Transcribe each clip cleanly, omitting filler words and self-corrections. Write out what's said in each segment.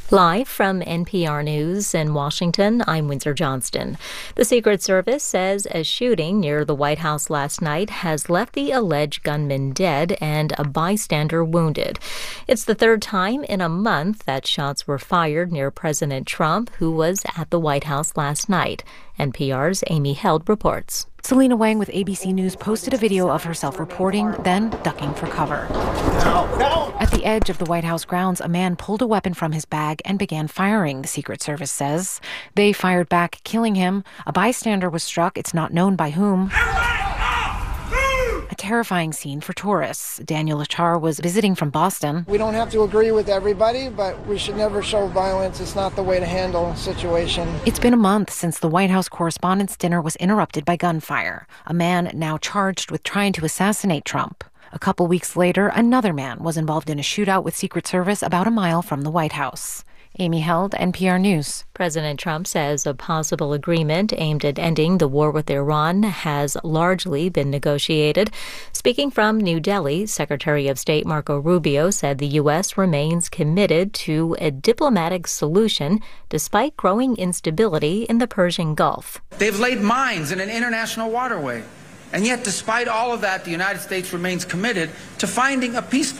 Live from NPR News in Washington, I'm Windsor Johnston. The Secret Service says a shooting near the White House last night has left the alleged gunman dead and a bystander wounded. It's the third time in a month that shots were fired near President Trump, who was at the White House last night. NPR's Amy Held reports. Selena Wang with ABC News posted a video of herself reporting, then ducking for cover. At the edge of the White House grounds, a man pulled a weapon from his bag and began firing, the Secret Service says. They fired back, killing him. A bystander was struck. It's not known by whom. A terrifying scene for tourists. Daniel Achar was visiting from Boston. We don't have to agree with everybody, but we should never show violence. It's not the way to handle a situation. It's been a month since the White House Correspondents' Dinner was interrupted by gunfire. A man now charged with trying to assassinate Trump. A couple weeks later, another man was involved in a shootout with Secret Service about a mile from the White House. Amy Held, NPR News. President Trump says a possible agreement aimed at ending the war with Iran has largely been negotiated. Speaking from New Delhi, Secretary of State Marco Rubio said the U.S. remains committed to a diplomatic solution despite growing instability in the Persian Gulf. They've laid mines in an international waterway. And yet, despite all of that, the United States remains committed to finding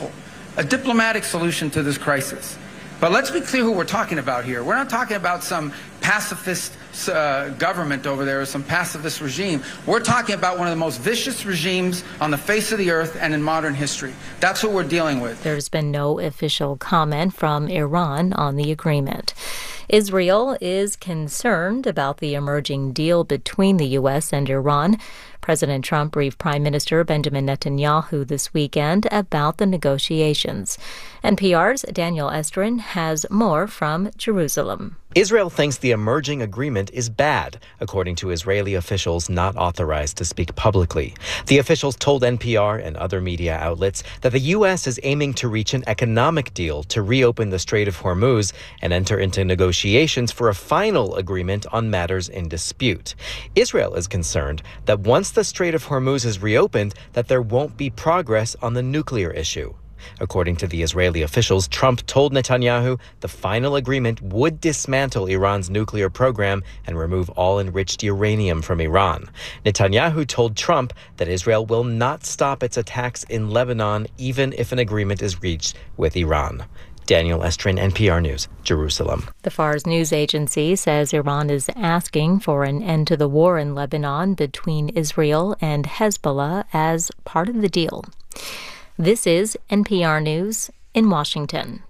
a diplomatic solution to this crisis. But let's be clear who we're talking about here. We're not talking about some pacifist government over there or some pacifist regime. We're talking about one of the most vicious regimes on the face of the earth and in modern history. That's what we're dealing with. There's been no official comment from Iran on the agreement. Israel is concerned about the emerging deal between the U.S. and Iran. President Trump briefed Prime Minister Benjamin Netanyahu this weekend about the negotiations. NPR's Daniel Estrin has more from Jerusalem. Israel thinks the emerging agreement is bad, according to Israeli officials not authorized to speak publicly. The officials told NPR and other media outlets that the U.S. is aiming to reach an economic deal to reopen the Strait of Hormuz and enter into negotiations for a final agreement on matters in dispute. Israel is concerned that once the Strait of Hormuz is reopened, that there won't be progress on the nuclear issue. According to the Israeli officials, Trump told Netanyahu the final agreement would dismantle Iran's nuclear program and remove all enriched uranium from Iran. Netanyahu told Trump that Israel will not stop its attacks in Lebanon even if an agreement is reached with Iran. Daniel Estrin, NPR News, Jerusalem. The Fars news agency says Iran is asking for an end to the war in Lebanon between Israel and Hezbollah as part of the deal. This is NPR News in Washington.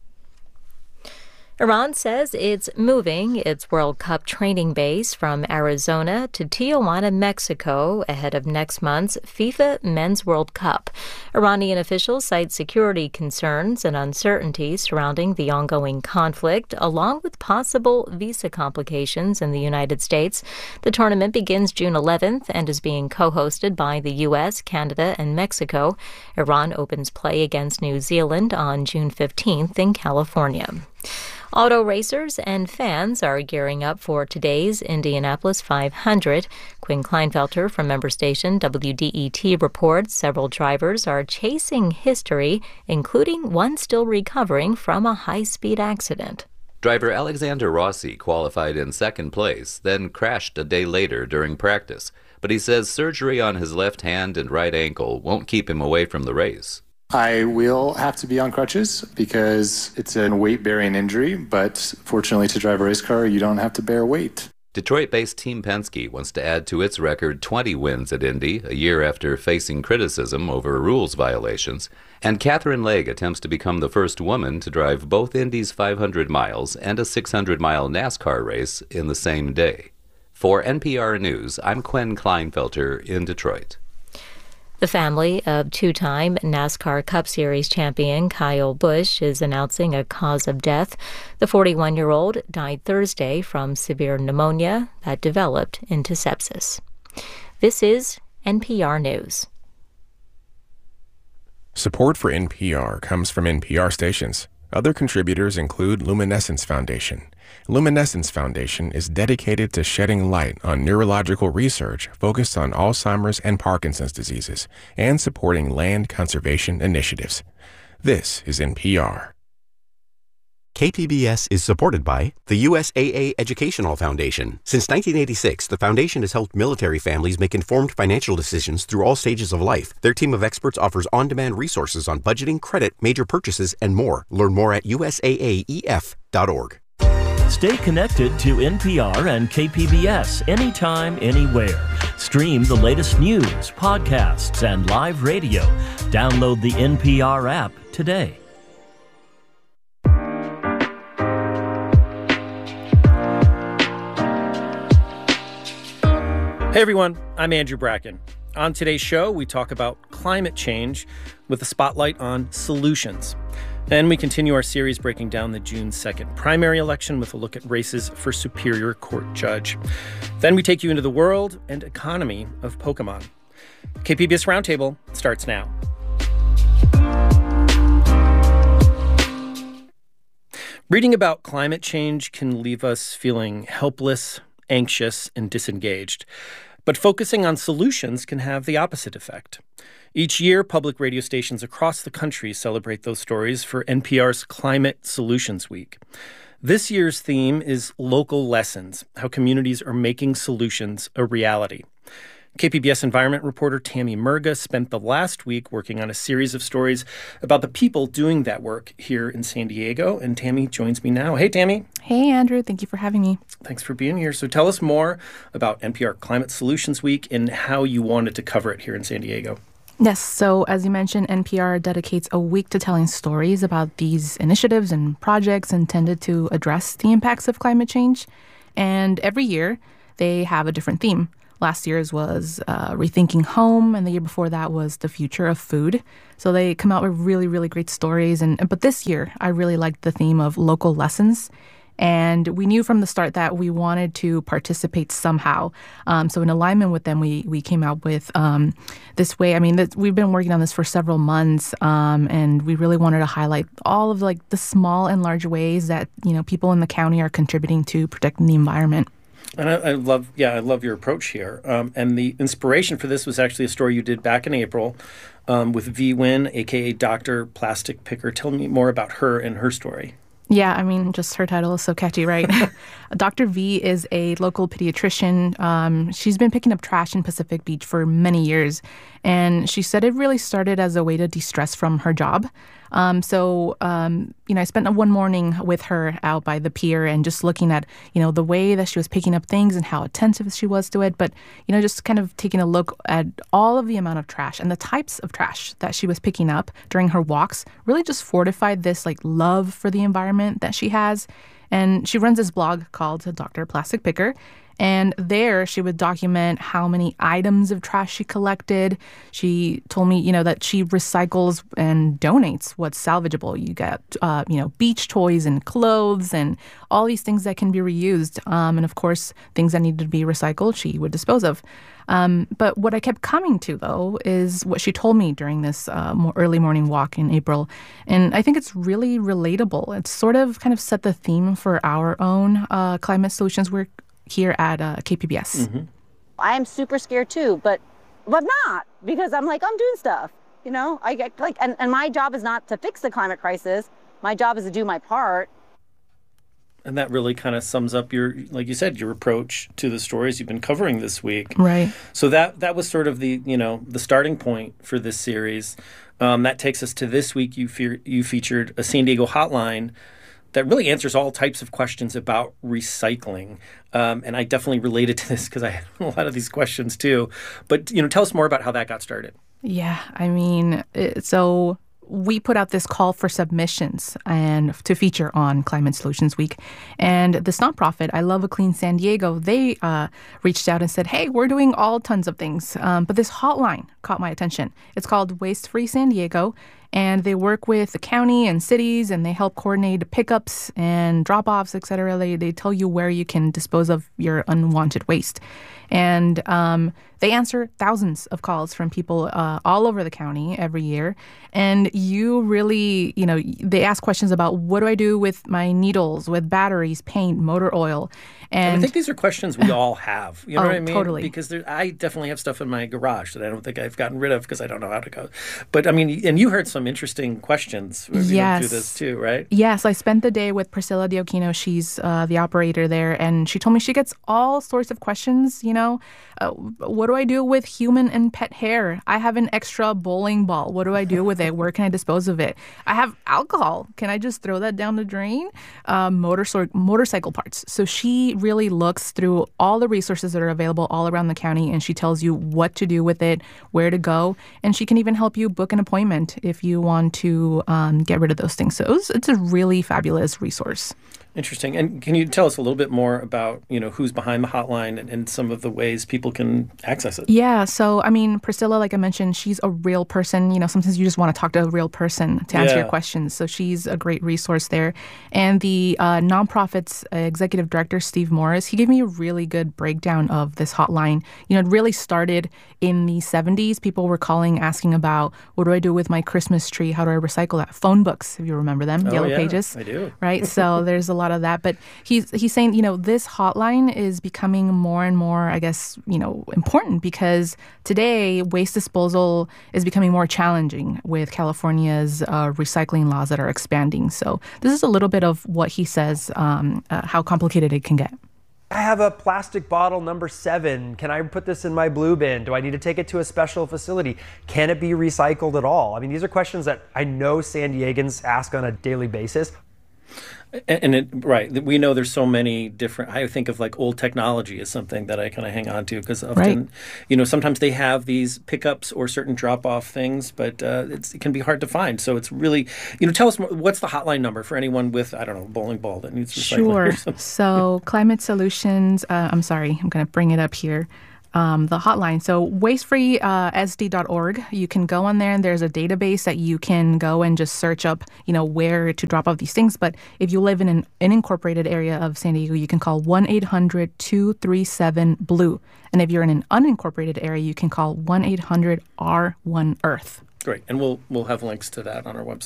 Iran says it's moving its World Cup training base from Arizona to Tijuana, Mexico, ahead of next month's FIFA Men's World Cup. Iranian officials cite security concerns and uncertainty surrounding the ongoing conflict, along with possible visa complications in the United States. The tournament begins June 11th and is being co-hosted by the U.S., Canada, and Mexico. Iran opens play against New Zealand on June 15th in California. Auto racers and fans are gearing up for today's Indianapolis 500. Quinn Kleinfelter from member station WDET reports several drivers are chasing history, including one still recovering from a high-speed accident. Driver Alexander Rossi qualified in second place, then crashed a day later during practice. But he says surgery on his left hand and right ankle won't keep him away from the race. I will have to be on crutches because it's a weight-bearing injury, but fortunately to drive a race car, you don't have to bear weight. Detroit-based Team Penske wants to add to its record 20 wins at Indy, a year after facing criticism over rules violations. And Katherine Legge attempts to become the first woman to drive both Indy's 500 miles and a 600-mile NASCAR race in the same day. For NPR News, I'm Quinn Kleinfelter in Detroit. The family of two-time NASCAR Cup Series champion Kyle Busch is announcing a cause of death. The 41-year-old died Thursday from severe pneumonia that developed into sepsis. This is NPR News. Support for NPR comes from NPR stations. Other contributors include Luminescence Foundation. Luminescence Foundation is dedicated to shedding light on neurological research focused on Alzheimer's and Parkinson's diseases and supporting land conservation initiatives. This is NPR. KPBS is supported by the USAA Educational Foundation. Since 1986, the foundation has helped military families make informed financial decisions through all stages of life. Their team of experts offers on-demand resources on budgeting, credit, major purchases, and more. Learn more at usaaef.org. Stay connected to NPR and KPBS anytime, anywhere. Stream the latest news, podcasts, and live radio. Download the NPR app today. Hey everyone, I'm Andrew Bracken. On today's show, we talk about climate change with a spotlight on solutions. And we continue our series breaking down the June 2nd primary election with a look at races for Superior Court judge. Then we take you into the world and economy of Pokemon. KPBS Roundtable starts now. Reading about climate change can leave us feeling helpless, anxious, and disengaged. But focusing on solutions can have the opposite effect. Each year, public radio stations across the country celebrate those stories for NPR's Climate Solutions Week. This year's theme is Local Lessons, how communities are making solutions a reality. KPBS environment reporter Tammy Murga spent the last week working on a series of stories about the people doing that work here in San Diego. And Tammy joins me now. Hey, Tammy. Hey, Andrew. Thank you for having me. Thanks for being here. So tell us more about NPR Climate Solutions Week and how you wanted to cover it here in San Diego. Yes. So as you mentioned, NPR dedicates a week to telling stories about these initiatives and projects intended to address the impacts of climate change. And every year, they have a different theme. Last year's was Rethinking Home, and the year before that was The Future of Food. So they come out with really, really great stories. But this year, I really liked the theme of local lessons. And we knew from the start that we wanted to participate somehow. So in alignment with them, we came out with this way. I mean, we've been working on this for several months, and we really wanted to highlight all of the small and large ways that people in the county are contributing to protecting the environment. And I love your approach here. And the inspiration for this was actually a story you did back in April with V. Wynn, a.k.a. Dr. Plastic Picker. Tell me more about her and her story. Yeah, I mean, just her title is so catchy, right? Dr. V is a local pediatrician. She's been picking up trash in Pacific Beach for many years. And she said it really started as a way to de-stress from her job. I spent one morning with her out by the pier and just looking at, the way that she was picking up things and how attentive she was to it. But, just kind of taking a look at all of the amount of trash and the types of trash that she was picking up during her walks really just fortified this love for the environment that she has. And she runs this blog called Dr. Plastic Picker. And there she would document how many items of trash she collected. She told me, that she recycles and donates what's salvageable. You get, beach toys and clothes and all these things that can be reused. And of course, things that needed to be recycled, she would dispose of. But what I kept coming to, though, is what she told me during this early morning walk in April. And I think it's really relatable. It's sort of kind of set the theme for our own climate solutions work here at KPBS. Mm-hmm. I'm super scared too, but not, because I'm I'm doing stuff, I get and my job is not to fix the climate crisis. My job is to do my part. And that really kind of sums up your, like you said, your approach to the stories you've been covering this week. Right. So that was sort of the, the starting point for this series. That takes us to this week. You featured a San Diego hotline that really answers all types of questions about recycling. And I definitely related to this because I had a lot of these questions too. But, tell us more about how that got started. Yeah, I mean, so we put out this call for submissions and to feature on Climate Solutions Week. And this nonprofit, I Love a Clean San Diego, they reached out and said, hey, we're doing all tons of things. But this hotline caught my attention. It's called Waste Free San Diego. And they work with the county and cities, and they help coordinate pickups and drop-offs, et cetera. They tell you where you can dispose of your unwanted waste. And they answer thousands of calls from people all over the county every year. And you really, they ask questions about what do I do with my needles, with batteries, paint, motor oil. And I think these are questions we all have. You know what I mean? Totally. Because I definitely have stuff in my garage that I don't think I've gotten rid of because I don't know how to go. But I mean, and you heard some interesting questions yes. through this too, right? Yes, I spent the day with Priscilla Dioquino. She's the operator there, and she told me she gets all sorts of questions. What do I do with human and pet hair? I have an extra bowling ball. What do I do with it? Where can I dispose of it? I have alcohol. Can I just throw that down the drain? Motorcycle parts. So she really looks through all the resources that are available all around the county, and she tells you what to do with it, where to go, and she can even help you book an appointment if you want to get rid of those things. So it's a really fabulous resource. Interesting. And can you tell us a little bit more about, who's behind the hotline and some of the ways people can access it? Yeah. So, Priscilla, like I mentioned, she's a real person. Sometimes you just want to talk to a real person to answer your questions. So she's a great resource there. And the nonprofit's executive director, Steve Morris, he gave me a really good breakdown of this hotline. It really started in the 70s. People were calling, asking about, what do I do with my Christmas tree? How do I recycle that? Phone books, if you remember them, Yellow Pages. I do. Right? So there's a lot of that. But he's saying, this hotline is becoming more and more, I guess, important because today waste disposal is becoming more challenging with California's recycling laws that are expanding. So this is a little bit of what he says, how complicated it can get. I have a plastic bottle number 7. Can I put this in my blue bin? Do I need to take it to a special facility? Can it be recycled at all? These are questions that I know San Diegans ask on a daily basis. Right. We know there's so many different, I think of like old technology as something that I kind of hang on to because often, sometimes they have these pickups or certain drop-off things, but it can be hard to find. So it's really, tell us more, what's the hotline number for anyone with, I don't know, a bowling ball that needs recycling? Sure. So Climate Solutions, I'm going to bring it up here. The hotline. So wastefreesd.org. You can go on there and there's a database that you can go and just search up, where to drop off these things. But if you live in an unincorporated area of San Diego, you can call 1-800-237-BLUE. And if you're in an unincorporated area, you can call 1-800-R1-EARTH. Great. And we'll have links to that on our website.